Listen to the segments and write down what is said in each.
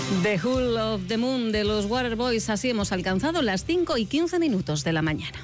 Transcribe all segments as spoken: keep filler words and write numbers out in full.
The Whole of the Moon de los Waterboys. Así hemos alcanzado las cinco y quince minutos de la mañana.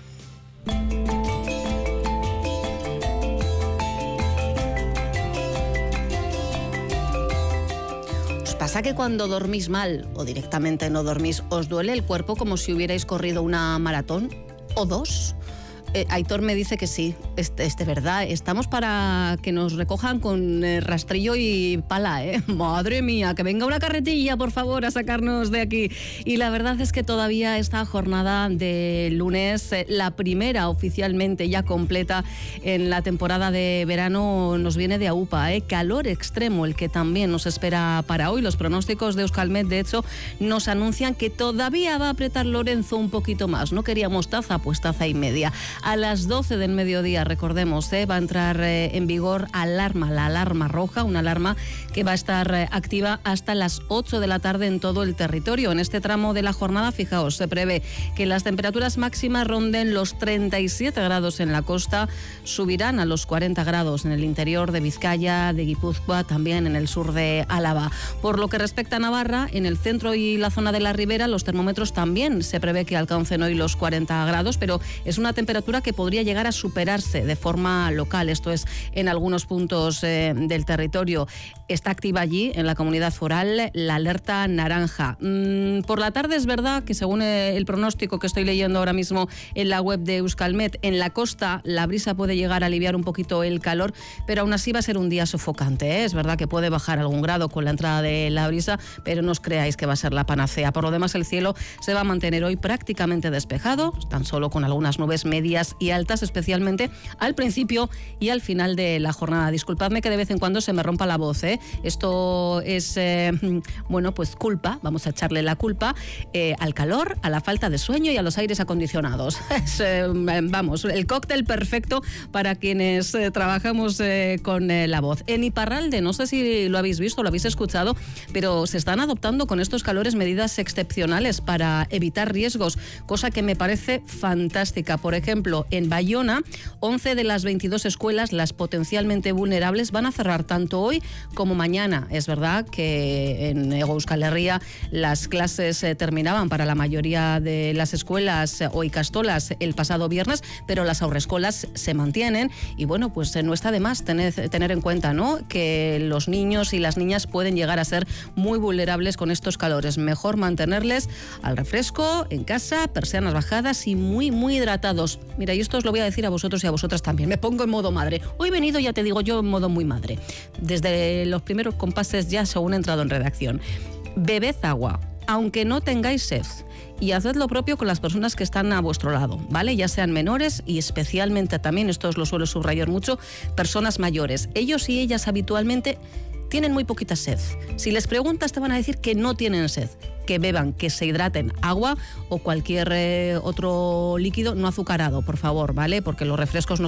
¿Os pasa que cuando dormís mal o directamente no dormís, os duele el cuerpo como si hubierais corrido una maratón o dos? Eh, Aitor me dice que sí, es, es de verdad. Estamos para que nos recojan con eh, rastrillo y pala, ¿eh? Madre mía, que venga una carretilla, por favor, a sacarnos de aquí. Y la verdad es que todavía esta jornada de lunes, eh, la primera oficialmente ya completa en la temporada de verano, nos viene de AUPA, ¿eh? Calor extremo el que también nos espera para hoy. Los pronósticos de Euskalmet, de hecho, nos anuncian que todavía va a apretar Lorenzo un poquito más. No queríamos taza, pues taza y media. A las doce del mediodía, recordemos, ¿eh? va a entrar eh, en vigor alarma, la alarma roja, una alarma que va a estar eh, activa hasta las ocho de la tarde en todo el territorio. En este tramo de la jornada, fijaos, se prevé que las temperaturas máximas ronden los treinta y siete grados en la costa, subirán a los cuarenta grados en el interior de Vizcaya, de Guipúzcoa, también en el sur de Álava. Por lo que respecta a Navarra, en el centro y la zona de la ribera, los termómetros también se prevé que alcancen hoy los cuarenta grados, pero es una temperatura que podría llegar a superarse de forma local, esto es en algunos puntos eh, del territorio. Está activa allí, en la comunidad foral, la alerta naranja. Mm, por la tarde es verdad que según el pronóstico que estoy leyendo ahora mismo en la web de Euskalmet, en la costa la brisa puede llegar a aliviar un poquito el calor, pero aún así va a ser un día sofocante, ¿eh? Es verdad que puede bajar algún grado con la entrada de la brisa, pero no os creáis que va a ser la panacea. Por lo demás, el cielo se va a mantener hoy prácticamente despejado, tan solo con algunas nubes medias y altas, especialmente al principio y al final de la jornada. Disculpadme que de vez en cuando se me rompa la voz, ¿eh? Esto es, eh, bueno, pues culpa, vamos a echarle la culpa eh, al calor, a la falta de sueño y a los aires acondicionados. Es, eh, vamos, el cóctel perfecto para quienes eh, trabajamos eh, con eh, la voz. En Iparralde, no sé si lo habéis visto, lo habéis escuchado, pero se están adoptando con estos calores medidas excepcionales para evitar riesgos, cosa que me parece fantástica. Por ejemplo, en Bayona, once de las veintidós escuelas, las potencialmente vulnerables, van a cerrar tanto hoy como mañana. Es verdad que en Hego Euskal Herria las clases eh, terminaban para la mayoría de las escuelas eh, o ikastolas el pasado viernes, pero las aurrescolas se mantienen y bueno, pues eh, no está de más tener, tener en cuenta, ¿no?, que los niños y las niñas pueden llegar a ser muy vulnerables con estos calores. Mejor mantenerles al refresco, en casa, persianas bajadas y muy, muy hidratados. Mira, y esto os lo voy a decir a vosotros y a vosotras también. Me pongo en modo madre. Hoy he venido, ya te digo yo, en modo muy madre. Desde los primeros compases ya según he entrado en redacción. Bebed agua, aunque no tengáis sed. Y haced lo propio con las personas que están a vuestro lado, ¿vale? Ya sean menores y especialmente también, esto os lo suelo subrayar mucho, personas mayores. Ellos y ellas habitualmente tienen muy poquita sed. Si les preguntas te van a decir que no tienen sed, que beban, que se hidraten, agua o cualquier eh, otro líquido no azucarado, por favor, ¿vale? Porque los refrescos no